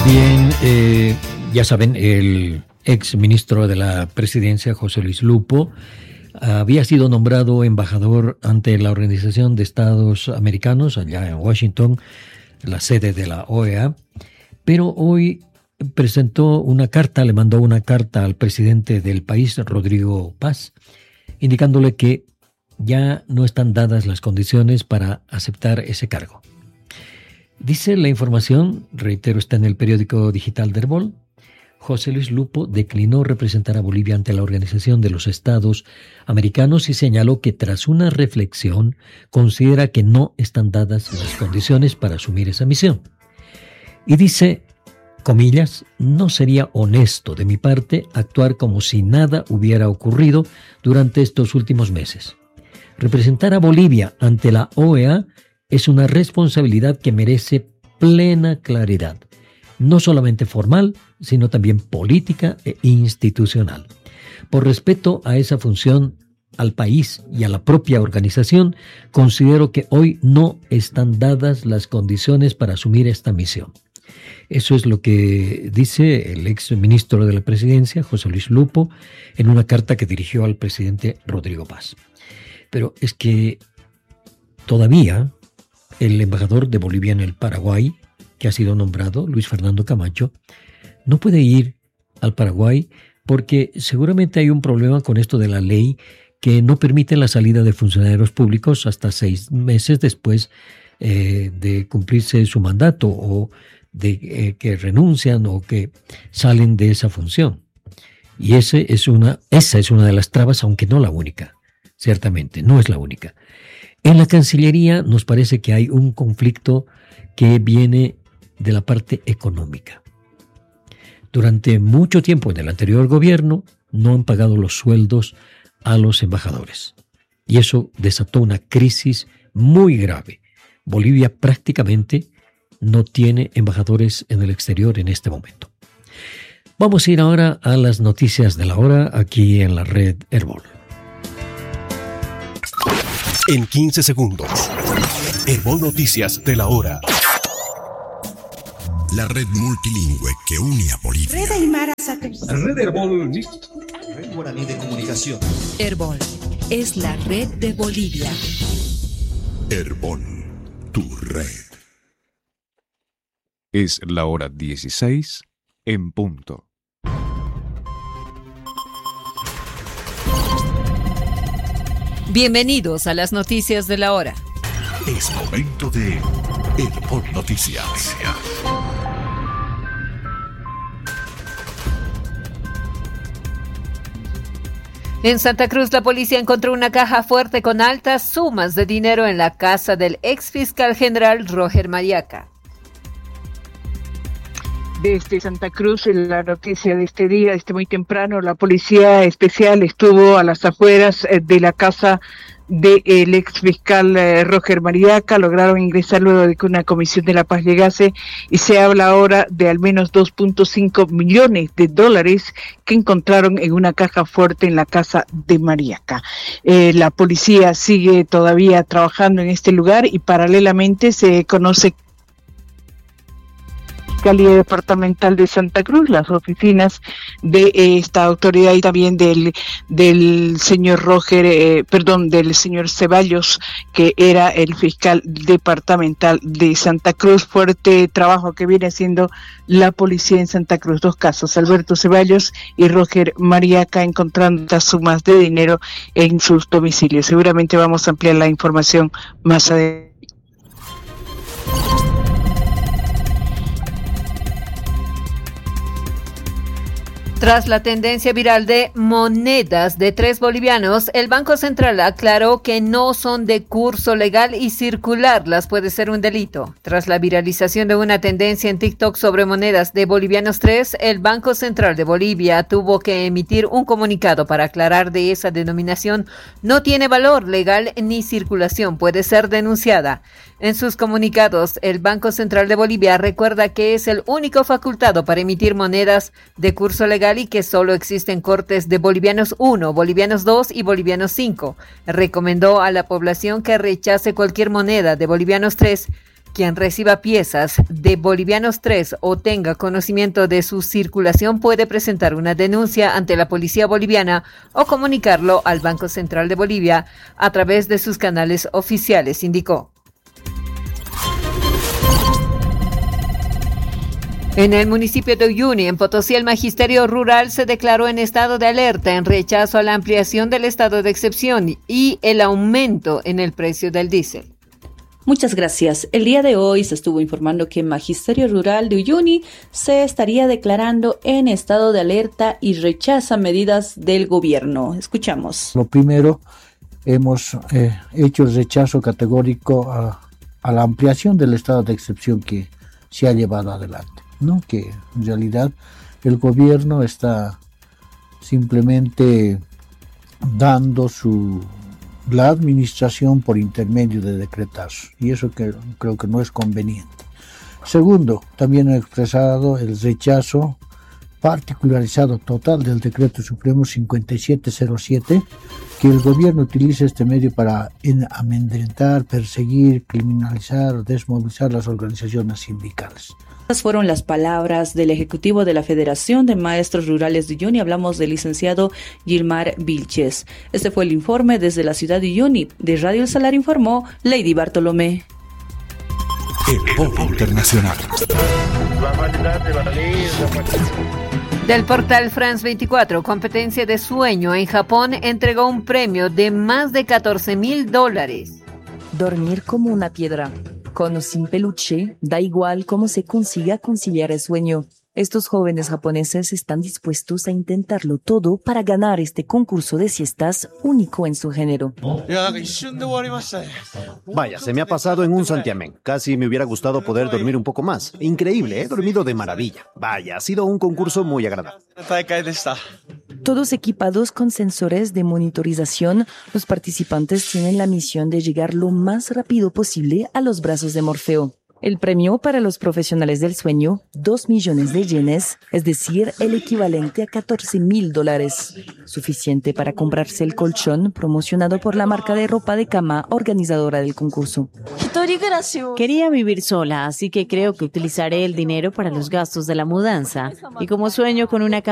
Bien, ya saben, el ex ministro de la Presidencia, José Luis Lupo, había sido nombrado embajador ante la Organización de Estados Americanos, allá en Washington, la sede de la OEA, pero hoy le mandó una carta al presidente del país, Rodrigo Paz, indicándole que ya no están dadas las condiciones para aceptar ese cargo. Dice la información, reitero, está en el periódico digital de Herbol. José Luis Lupo declinó representar a Bolivia ante la Organización de los Estados Americanos y señaló que tras una reflexión considera que no están dadas las condiciones para asumir esa misión. Y dice, comillas, no sería honesto de mi parte actuar como si nada hubiera ocurrido durante estos últimos meses. Representar a Bolivia ante la OEA es una responsabilidad que merece plena claridad, no solamente formal, sino también política e institucional. Por respeto a esa función, al país y a la propia organización, considero que hoy no están dadas las condiciones para asumir esta misión. Eso es lo que dice el ex ministro de la Presidencia, José Luis Lupo, en una carta que dirigió al presidente Rodrigo Paz. Pero es que todavía el embajador de Bolivia en el Paraguay, que ha sido nombrado, Luis Fernando Camacho, no puede ir al Paraguay porque seguramente hay un problema con esto de la ley que no permite la salida de funcionarios públicos hasta 6 meses después de cumplirse su mandato o de que renuncian o que salen de esa función. Y esa es una de las trabas, aunque no la única. Ciertamente, no es la única. En la Cancillería nos parece que hay un conflicto que viene de la parte económica. Durante mucho tiempo en el anterior gobierno no han pagado los sueldos a los embajadores. Y eso desató una crisis muy grave. Bolivia prácticamente no tiene embajadores en el exterior en este momento. Vamos a ir ahora a las noticias de la hora aquí en la red Herbol. En 15 segundos, Herbol Noticias de la hora. La red multilingüe que une a Bolivia. Red Aymara Satelital. Red Herbol. Red Guaraní de Comunicación. Herbol es la red de Bolivia. Herbol, tu red. Es la hora 16 en punto. Bienvenidos a las noticias de la hora. Es momento de Herbol Noticias. En Santa Cruz, la policía encontró una caja fuerte con altas sumas de dinero en la casa del ex fiscal general Roger Mariaca. Desde Santa Cruz, en la noticia de este día, muy temprano, la policía especial estuvo a las afueras de la casa del ex fiscal Roger Mariaca. Lograron ingresar luego de que una comisión de la paz llegase y se habla ahora de al menos 2.5 millones de dólares que encontraron en una caja fuerte en la casa de Mariaca. La policía sigue todavía trabajando en este lugar y paralelamente se conoce Fiscalía Departamental de Santa Cruz, las oficinas de esta autoridad y también del señor del señor Ceballos, que era el fiscal departamental de Santa Cruz. Fuerte trabajo que viene haciendo la policía en Santa Cruz. 2 casos, Alberto Ceballos y Roger Mariaca, encontrando estas sumas de dinero en sus domicilios. Seguramente vamos a ampliar la información más adelante. Tras la tendencia viral de monedas de 3 bolivianos, el Banco Central aclaró que no son de curso legal y circularlas puede ser un delito. Tras la viralización de una tendencia en TikTok sobre monedas de bolivianos 3, el Banco Central de Bolivia tuvo que emitir un comunicado para aclarar de esa denominación no tiene valor legal ni circulación, puede ser denunciada. En sus comunicados, el Banco Central de Bolivia recuerda que es el único facultado para emitir monedas de curso legal y que solo existen cortes de bolivianos 1, bolivianos 2 y bolivianos 5. Recomendó a la población que rechace cualquier moneda de bolivianos 3 Quien reciba piezas de bolivianos 3 o tenga conocimiento de su circulación puede presentar una denuncia ante la policía boliviana o comunicarlo al Banco Central de Bolivia a través de sus canales oficiales, indicó. En el municipio de Uyuni, en Potosí, el Magisterio Rural se declaró en estado de alerta en rechazo a la ampliación del estado de excepción y el aumento en el precio del diésel. Muchas gracias. El día de hoy se estuvo informando que el Magisterio Rural de Uyuni se estaría declarando en estado de alerta y rechaza medidas del gobierno. Escuchamos. Lo primero, hemos hecho el rechazo categórico a la ampliación del estado de excepción que se ha llevado adelante, ¿no? Que en realidad el gobierno está simplemente dando la administración por intermedio de decretazos, y eso que creo que no es conveniente. Segundo, también he expresado el rechazo particularizado total del Decreto Supremo 5707, que el gobierno utilice este medio para amedrentar, perseguir, criminalizar, desmovilizar las organizaciones sindicales. Estas fueron las palabras del Ejecutivo de la Federación de Maestros Rurales de Uyuni. Hablamos del licenciado Gilmar Vilches. Este fue el informe desde la ciudad de Uyuni. De Radio El Salar informó Lady Bartolomé. Herbol Internacional. Del portal France 24, competencia de sueño en Japón entregó un premio de más de $14,000. Dormir como una piedra. Con o sin peluche, da igual cómo se consiga conciliar el sueño. Estos jóvenes japoneses están dispuestos a intentarlo todo para ganar este concurso de siestas único en su género. Vaya, se me ha pasado en un santiamén. Casi me hubiera gustado poder dormir un poco más. Increíble, he dormido de maravilla. Vaya, ha sido un concurso muy agradable. Todos equipados con sensores de monitorización, los participantes tienen la misión de llegar lo más rápido posible a los brazos de Morfeo. El premio para los profesionales del sueño, 2 millones de yenes, es decir, el equivalente a $14,000, suficiente para comprarse el colchón promocionado por la marca de ropa de cama organizadora del concurso. Quería vivir sola, así que creo que utilizaré el dinero para los gastos de la mudanza. Y como sueño con una cama